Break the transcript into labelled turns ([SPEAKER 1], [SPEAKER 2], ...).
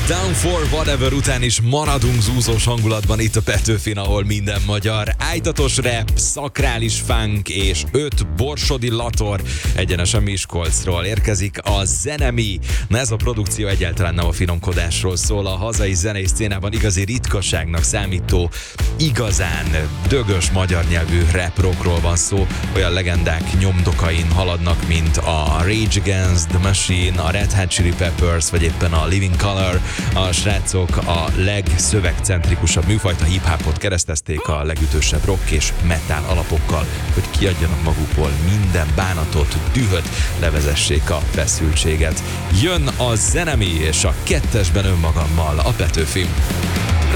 [SPEAKER 1] Down for Whatever után is maradunk zúzós hangulatban itt a Petőfin, ahol minden magyar. Ájtatos rap, szakrális funk és 5 borsodi lator egyenesen Miskolcról érkezik a Zenemi. Na ez a produkció egyáltalán nem a finomkodásról szól, a hazai zenei szcénában igazi ritkaságnak számító, igazán dögös magyar nyelvű rap rockról van szó. Olyan legendák nyomdokain haladnak, mint a Rage Against the Machine, a Red Hot Chili Peppers, vagy éppen a Living Colour. A srácok a legszövegcentrikusabb műfajt, a hip-hopot keresztezték a legütősebb rock és metal alapokkal, hogy kiadjanak magukból minden bánatot, dühöt, levezessék a feszültséget. Jön a Zenemi és a kettesben önmagammal a Petőfin.